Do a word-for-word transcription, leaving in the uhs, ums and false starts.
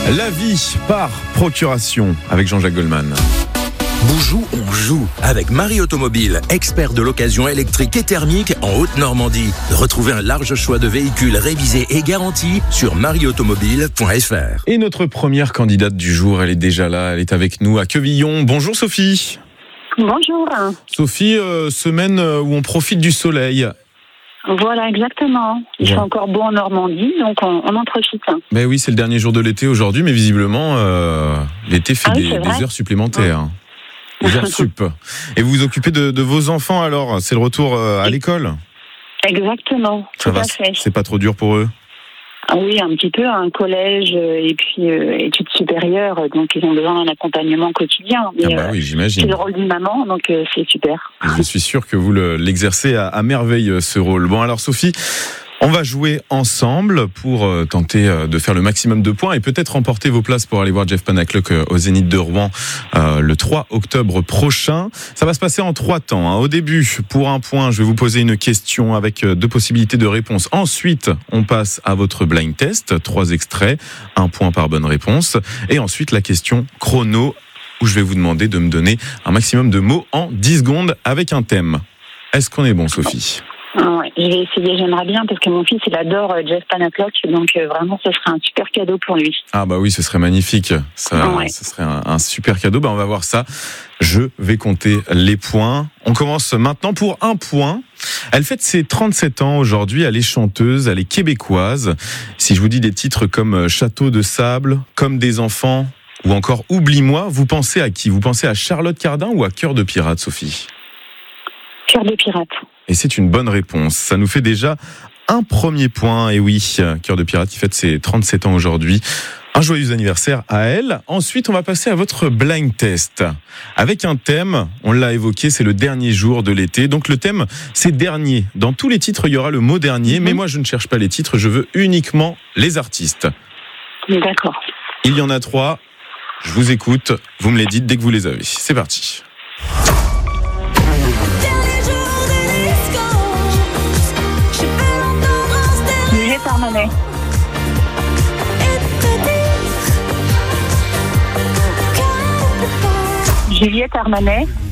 La vie par procuration avec Jean-Jacques Goldman. Boujou, on joue avec Marie Automobile, expert de l'occasion électrique et thermique en Haute-Normandie. Retrouvez un large choix de véhicules révisés et garantis sur marie automobile point f r. Et notre première candidate du jour, elle est déjà là, elle est avec nous à Quevillon. Bonjour Sophie. Bonjour. Sophie, euh, semaine où on profite du soleil. Voilà, exactement. Il Ouais. fait encore beau en Normandie, donc on, on en profite. Mais oui, c'est le dernier jour de l'été aujourd'hui, mais visiblement, euh, l'été fait Ah oui, des, c'est vrai. des heures supplémentaires. Des heures sup. Et vous vous occupez de, de vos enfants alors? C'est le retour euh, à l'école? Exactement, Ça tout va, à fait. c'est pas trop dur pour eux? Ah oui, un petit peu, un collège euh, et puis euh, études supérieures, euh, donc ils ont besoin d'un accompagnement quotidien. Mais, Ah bah oui, euh, c'est j'imagine. le rôle d'une maman, donc euh, c'est super. Je suis sûr que vous le- l'exercez à, à merveille, ce rôle. Bon, alors Sophie, on va jouer ensemble pour euh, tenter euh, de faire le maximum de points et peut-être remporter vos places pour aller voir Jeff Panaclock euh, au Zénith de Rouen euh, le trois octobre prochain. Ça va se passer en trois temps. Hein. Au début, pour un point, je vais vous poser une question avec euh, deux possibilités de réponse. Ensuite, on passe à votre blind test, trois extraits, un point par bonne réponse. Et ensuite, la question chrono, où je vais vous demander de me donner un maximum de mots en dix secondes avec un thème. Est-ce qu'on est bon, Sophie ? Ouais, je vais essayer, j'aimerais bien, parce que mon fils, il adore euh, Jeff Panaclock, donc euh, vraiment, ce serait un super cadeau pour lui. Ah bah oui, ce serait magnifique. Ça, Ouais. ce serait un, un super cadeau. Bah on va voir ça. Je vais compter les points. On commence maintenant pour un point. Elle fête ses trente-sept ans aujourd'hui. Elle est chanteuse, elle est québécoise. Si je vous dis des titres comme Château de sable, Comme des enfants ou encore Oublie-moi, vous pensez à qui? Vous pensez à Charlotte Cardin ou à Cœur de pirate, Sophie? Cœur de pirate. Et c'est une bonne réponse. Ça nous fait déjà un premier point. Et oui, Cœur de pirate qui fête ses trente-sept ans aujourd'hui. Un joyeux anniversaire à elle. Ensuite, on va passer à votre blind test. Avec un thème, on l'a évoqué, c'est le dernier jour de l'été. Donc le thème, c'est dernier. Dans tous les titres, il y aura le mot dernier. Mais moi, je ne cherche pas les titres, je veux uniquement les artistes. D'accord. Il y en a trois. Je vous écoute. Vous me les dites dès que vous les avez. C'est parti. Juliette Armanet. Juliette Armanet.